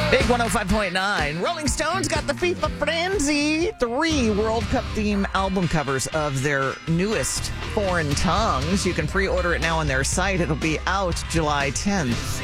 Big 105.9. Rolling Stones got the FIFA Frenzy. 3 World Cup theme album covers of their newest Foreign Tongues. You can pre-order it now on their site. It'll be out July 10th.